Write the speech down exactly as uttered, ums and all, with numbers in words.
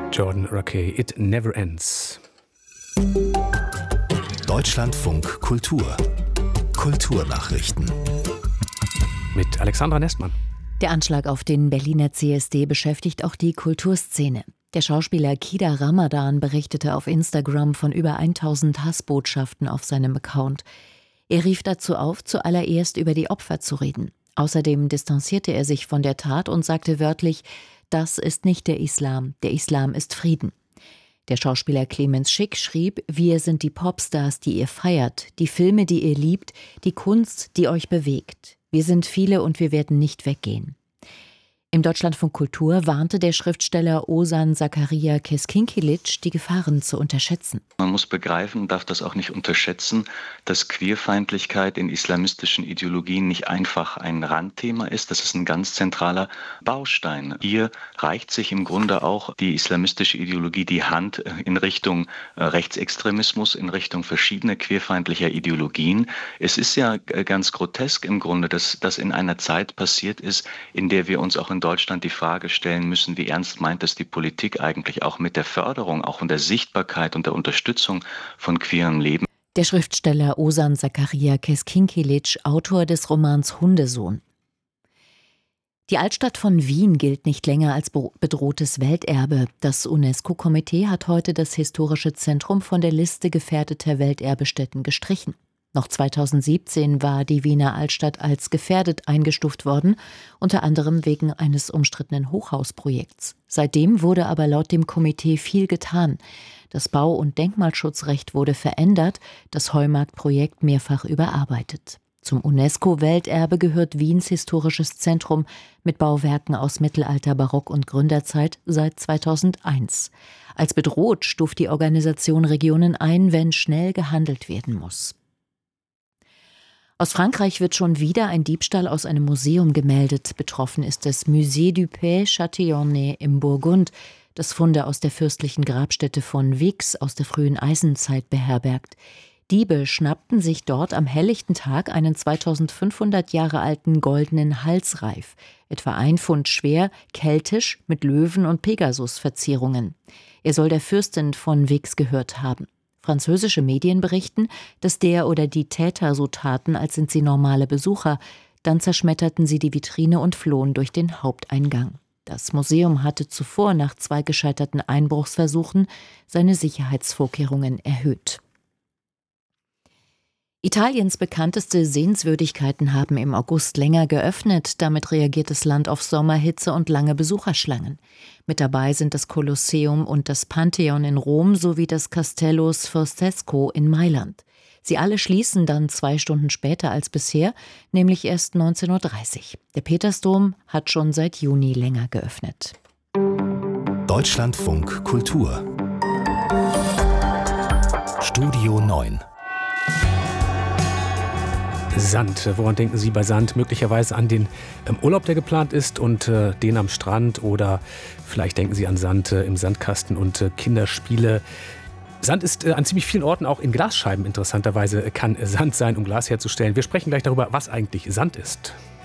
Jordan Rakei, It Never Ends. Deutschlandfunk Kultur. Kulturnachrichten. Mit Alexandra Nestmann. Der Anschlag auf den Berliner C S D beschäftigt auch die Kulturszene. Der Schauspieler Kida Ramadan berichtete auf Instagram von über tausend Hassbotschaften auf seinem Account. Er rief dazu auf, zuallererst über die Opfer zu reden. Außerdem distanzierte er sich von der Tat und sagte wörtlich: Das ist nicht der Islam, der Islam ist Frieden. Der Schauspieler Clemens Schick schrieb: Wir sind die Popstars, die ihr feiert, die Filme, die ihr liebt, die Kunst, die euch bewegt. Wir sind viele und wir werden nicht weggehen. Im Deutschlandfunk Kultur warnte der Schriftsteller Ozan Zakaria Keskinkilic, die Gefahren zu unterschätzen. Man muss begreifen, darf das auch nicht unterschätzen, dass Queerfeindlichkeit in islamistischen Ideologien nicht einfach ein Randthema ist. Das ist ein ganz zentraler Baustein. Hier reicht sich im Grunde auch die islamistische Ideologie die Hand in Richtung Rechtsextremismus, in Richtung verschiedener queerfeindlicher Ideologien. Es ist ja ganz grotesk im Grunde, dass das in einer Zeit passiert ist, in der wir uns auch in Deutschland die Frage stellen müssen, wie ernst meint es die Politik eigentlich auch mit der Förderung, auch und der Sichtbarkeit und der Unterstützung von queerem Leben. Der Schriftsteller Ozan Zakaria Keskinkilic, Autor des Romans Hundesohn. Die Altstadt von Wien gilt nicht länger als bedrohtes Welterbe. Das UNESCO-Komitee hat heute das historische Zentrum von der Liste gefährdeter Welterbestätten gestrichen. Noch zweitausendsiebzehn war die Wiener Altstadt als gefährdet eingestuft worden, unter anderem wegen eines umstrittenen Hochhausprojekts. Seitdem wurde aber laut dem Komitee viel getan. Das Bau- und Denkmalschutzrecht wurde verändert, das Heumarkt-Projekt mehrfach überarbeitet. Zum UNESCO-Welterbe gehört Wiens historisches Zentrum mit Bauwerken aus Mittelalter, Barock und Gründerzeit seit zweitausendeins. Als bedroht stuft die Organisation Regionen ein, wenn schnell gehandelt werden muss. Aus Frankreich wird schon wieder ein Diebstahl aus einem Museum gemeldet. Betroffen ist das Musée du Pays Châtillonnais im Burgund, das Funde aus der fürstlichen Grabstätte von Vix aus der frühen Eisenzeit beherbergt. Diebe schnappten sich dort am helllichten Tag einen zweitausendfünfhundert Jahre alten goldenen Halsreif, etwa ein Pfund schwer, keltisch, mit Löwen- und Pegasus-Verzierungen. Er soll der Fürstin von Vix gehört haben. Französische Medien berichten, dass der oder die Täter so taten, als sind sie normale Besucher. Dann zerschmetterten sie die Vitrine und flohen durch den Haupteingang. Das Museum hatte zuvor nach zwei gescheiterten Einbruchsversuchen seine Sicherheitsvorkehrungen erhöht. Italiens bekannteste Sehenswürdigkeiten haben im August länger geöffnet. Damit reagiert das Land auf Sommerhitze und lange Besucherschlangen. Mit dabei sind das Kolosseum und das Pantheon in Rom sowie das Castello Sforzesco in Mailand. Sie alle schließen dann zwei Stunden später als bisher, nämlich erst neunzehn Uhr dreißig. Der Petersdom hat schon seit Juni länger geöffnet. Deutschlandfunk Kultur. Studio neun. Sand. Woran denken Sie bei Sand? Möglicherweise an den ähm, Urlaub, der geplant ist und äh, den am Strand, oder vielleicht denken Sie an Sand äh, im Sandkasten und äh, Kinderspiele. Sand ist äh, an ziemlich vielen Orten, auch in Glasscheiben interessanterweise, äh, kann Sand sein, um Glas herzustellen. Wir sprechen gleich darüber, was eigentlich Sand ist.